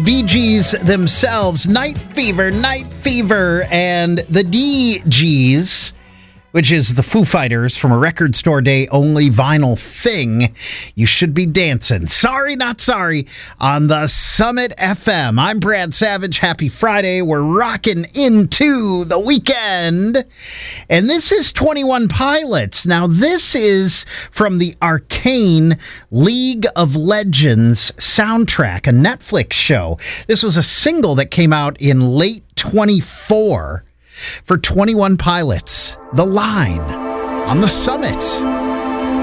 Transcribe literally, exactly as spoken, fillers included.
Bee Gees themselves, Night Fever, Night Fever, and the D Gs, which is the Foo Fighters from a Record Store Day only vinyl thing. You should be dancing. Sorry, not sorry, on the Summit F M. I'm Brad Savage. Happy Friday. We're rocking into the weekend. And this is twenty-one Pilots. Now, this is from the Arcane League of Legends soundtrack, a Netflix show. This was a single that came out in late twenty-four. For twenty-one Pilots, The Line on the Summit.